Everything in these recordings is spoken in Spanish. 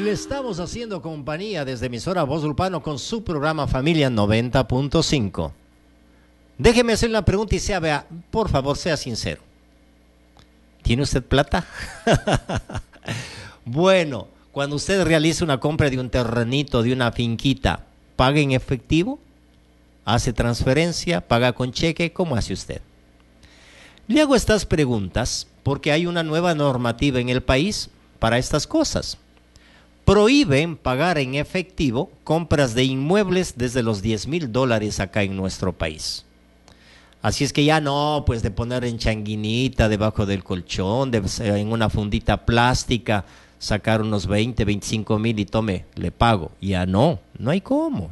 Le estamos haciendo compañía desde emisora Voz Urbano con su programa Familia 90.5. Déjeme hacer una pregunta y vea, por favor, sea sincero. ¿Tiene usted plata? Bueno, cuando usted realiza una compra de un terrenito, de una finquita, ¿paga en efectivo? ¿Hace transferencia? ¿Paga con cheque? ¿Cómo hace usted? Le hago estas preguntas porque hay una nueva normativa en el país para estas cosas. Prohíben pagar en efectivo compras de inmuebles desde los $10,000 acá en nuestro país. Así es que ya no, pues de poner en changuinita, debajo del colchón, en una fundita plástica, sacar unos 20, 25 mil y tome, le pago. Ya no hay cómo.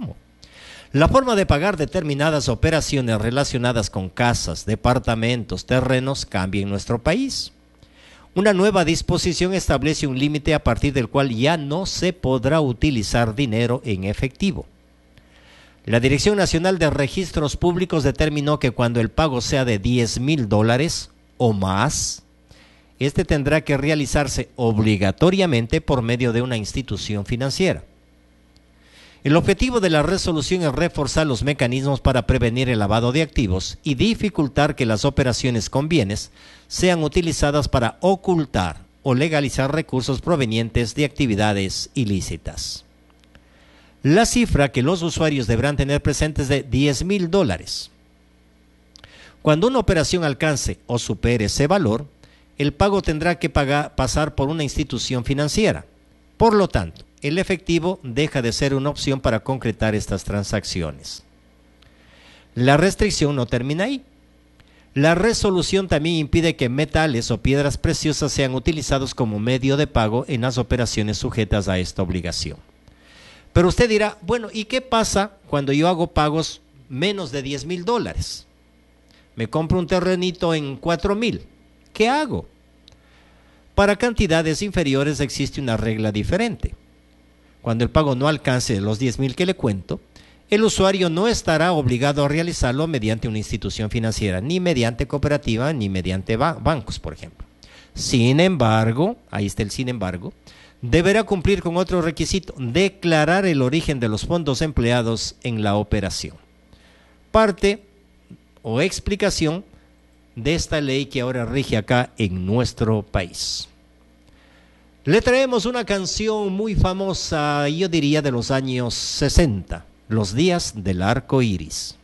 La forma de pagar determinadas operaciones relacionadas con casas, departamentos, terrenos cambia en nuestro país. Una nueva disposición establece un límite a partir del cual ya no se podrá utilizar dinero en efectivo. La Dirección Nacional de Registros Públicos determinó que cuando el pago sea de $10,000 o más, este tendrá que realizarse obligatoriamente por medio de una institución financiera. El objetivo de la resolución es reforzar los mecanismos para prevenir el lavado de activos y dificultar que las operaciones con bienes sean utilizadas para ocultar o legalizar recursos provenientes de actividades ilícitas. La cifra que los usuarios deberán tener presente es de $10,000. Cuando una operación alcance o supere ese valor, el pago tendrá que pasar por una institución financiera. Por lo tanto, el efectivo deja de ser una opción para concretar estas transacciones. La restricción no termina ahí. La resolución también impide que metales o piedras preciosas sean utilizados como medio de pago en las operaciones sujetas a esta obligación. Pero usted dirá, bueno, ¿y qué pasa cuando yo hago pagos menos de $10,000? Me compro un terrenito en 4,000. ¿Qué hago? Para cantidades inferiores existe una regla diferente. Cuando el pago no alcance los 10,000 que le cuento, el usuario no estará obligado a realizarlo mediante una institución financiera, ni mediante cooperativa, ni mediante bancos, por ejemplo. Sin embargo, ahí está el sin embargo, deberá cumplir con otro requisito: declarar el origen de los fondos empleados en la operación. Parte o explicación de esta ley que ahora rige acá en nuestro país. Le traemos una canción muy famosa, yo diría de los años 60, Los días del arco iris.